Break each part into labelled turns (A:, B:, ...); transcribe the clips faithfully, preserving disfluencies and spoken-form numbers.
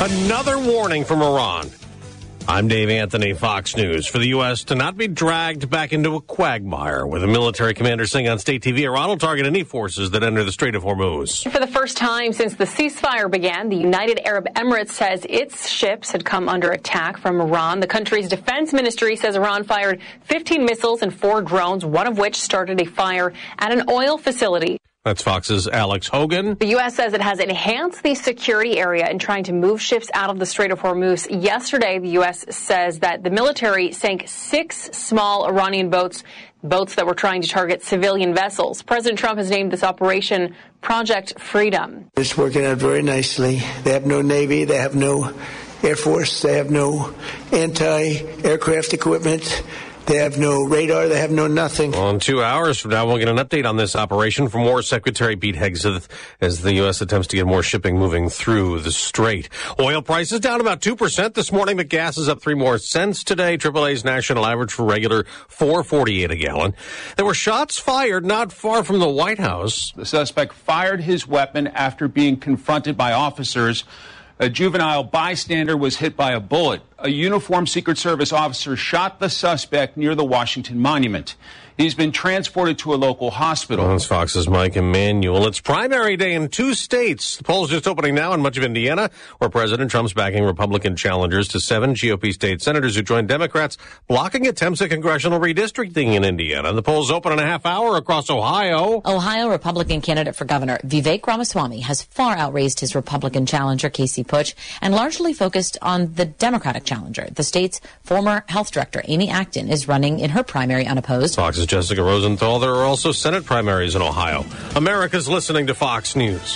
A: Another warning from Iran. I'm Dave Anthony, Fox News. For the U S to not be dragged back into a quagmire, with a military commander saying on state T V, Iran will target any forces that enter the Strait of Hormuz.
B: For the first time since the ceasefire began, the United Arab Emirates says its ships had come under attack from Iran. The country's defense ministry says Iran fired fifteen missiles and four drones, one of which started a fire at an oil facility.
A: That's Fox's Alex Hogan.
B: The U S says it has enhanced the security area in trying to move ships out of the Strait of Hormuz. Yesterday, the U S says that the military sank six small Iranian boats, boats that were trying to target civilian vessels. President Trump has named this operation Project Freedom.
C: It's working out very nicely. They have no Navy. They have no Air Force. They have no anti-aircraft equipment. They have no radar. They have no nothing.
A: Well, in two hours from now, we'll get an update on this operation from War Secretary Pete Hegseth as the U S attempts to get more shipping moving through the strait. Oil prices down about two percent this morning, but gas is up three more cents today. triple A's national average for regular four forty-eight a gallon. There were shots fired not far from the White House.
D: The suspect fired his weapon after being confronted by officers. A juvenile bystander was hit by a bullet. A uniformed Secret Service officer shot the suspect near the Washington Monument. He's been transported to a local hospital.
A: Well, that's Fox's Mike Emanuel. It's primary day in two states. The polls just opening now in much of Indiana, where President Trump's backing Republican challengers to seven G O P state senators who joined Democrats, blocking attempts at congressional redistricting in Indiana. The polls open in a half hour across Ohio.
E: Ohio Republican candidate for governor Vivek Ramaswamy has far outraised his Republican challenger, Casey Putsch, and largely focused on the Democratic challenger. The state's former health director, Amy Acton, is running in her primary unopposed.
A: Fox's Jessica Rosenthal. There are also Senate primaries in Ohio. America's listening to Fox News.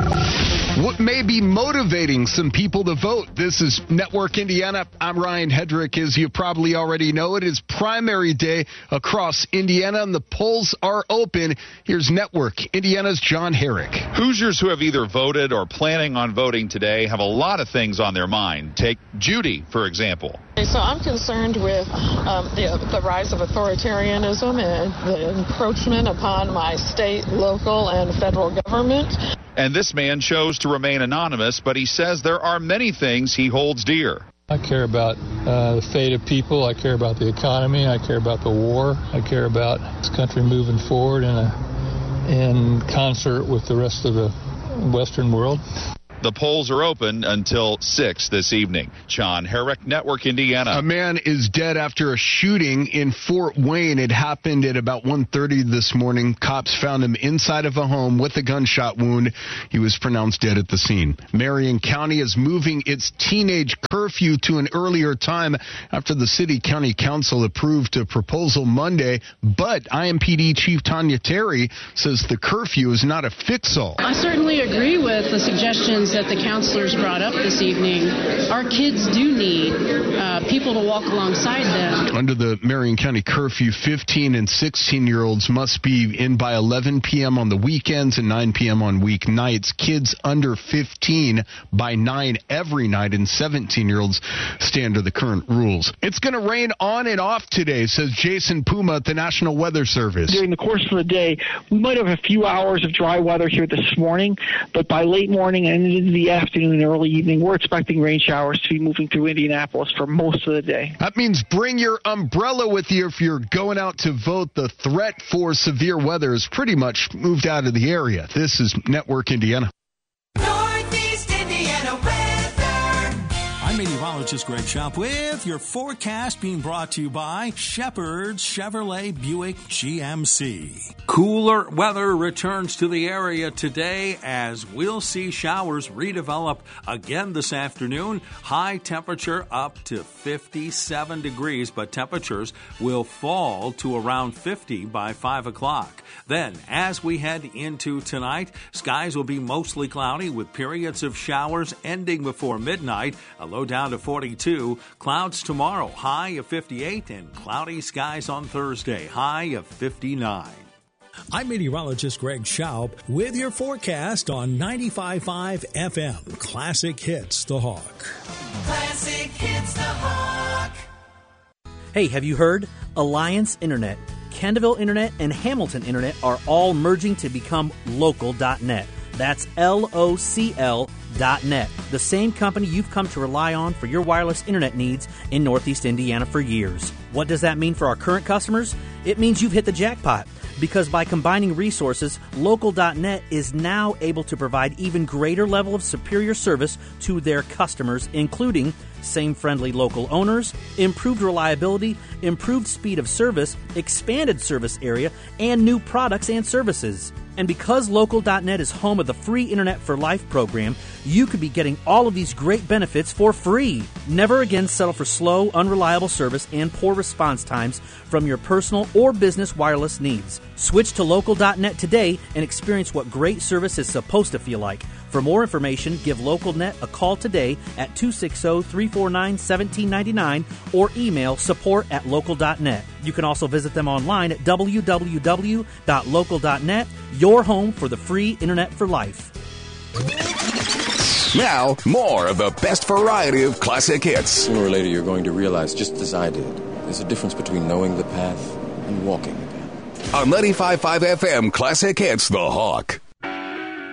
F: What may be motivating some people to vote? This is Network Indiana. I'm Ryan Hedrick. As you probably already know, it is primary day across Indiana, and the polls are open. Here's Network Indiana's John Herrick.
G: Hoosiers who have either voted or planning on voting today have a lot of things on their mind. Take Judy, for example.
H: So I'm concerned with um, the, the rise of authoritarianism and the encroachment upon my state, local, and federal government.
G: And this man chose to remain anonymous, but he says there are many things he holds dear.
I: I care about uh, the fate of people. I care about the economy. I care about the war. I care about this country moving forward in, a, in concert with the rest of the Western world.
G: The polls are open until six this evening. John Herrick, Network Indiana.
F: A man is dead after a shooting in Fort Wayne. It happened at about one thirty this morning. Cops found him inside of a home with a gunshot wound. He was pronounced dead at the scene. Marion County is moving its teenage curfew to an earlier time after the city county council approved a proposal Monday. But I M P D Chief Tanya Terry says the curfew is not a fix-all.
J: I certainly agree with the suggestions that the counselors brought up this evening. Our kids do need uh, people to walk alongside them.
F: Under the Marion County curfew, fifteen and sixteen-year-olds must be in by eleven p.m. on the weekends and nine p.m. on weeknights. Kids under fifteen by nine every night, and seventeen-year-olds stay under the current rules. It's going to rain on and off today, says Jason Puma at the National Weather Service.
K: During the course of the day, we might have a few hours of dry weather here this morning, but by late morning and into the afternoon and early evening, we're expecting rain showers to be moving through Indianapolis for most of the day.
F: That means bring your umbrella with you if you're going out to vote. The threat for severe weather has pretty much moved out of the area. This is Network Indiana.
L: Northeast Indiana weather.
M: I'm meteorologist Greg Schaub with your forecast, being brought to you by Shepherd's Chevrolet Buick G M C. Cooler weather returns to the area today as we'll see showers redevelop again this afternoon. High temperature up to fifty-seven degrees, but temperatures will fall to around fifty by five o'clock. Then, as we head into tonight, skies will be mostly cloudy with periods of showers ending before midnight. A low down to forty-two. Clouds tomorrow, high of fifty-eight, and cloudy skies on Thursday, high of fifty-nine. I'm meteorologist Greg Schaub with your forecast on ninety-five point five F M. Classic Hits The Hawk.
L: Classic Hits The Hawk.
N: Hey, have you heard? Alliance Internet, Kendallville Internet, and Hamilton Internet are all merging to become local dot net. That's L O C L dot net, the same company you've come to rely on for your wireless internet needs in Northeast Indiana for years. What does that mean for our current customers? It means you've hit the jackpot, because by combining resources, Local dot net is now able to provide even greater level of superior service to their customers, including same friendly local owners, improved reliability, improved speed of service, expanded service area, and new products and services. And because Local dot net is home of the free Internet for Life program, you could be getting all of these great benefits for free. Never again settle for slow, unreliable service and poor response times from your personal or business wireless needs. Switch to Local dot net today and experience what great service is supposed to feel like. For more information, give LocalNet a call today at two six zero, three four nine, one seven nine nine or email support at local dot net. You can also visit them online at w w w dot local dot net, your home for the free Internet for life.
O: Now, more of the best variety of classic hits.
P: Sooner or later, you're going to realize, just as I did, there's a difference between knowing the path and walking the path.
O: On ninety-five point five F M Classic Hits, The Hawk.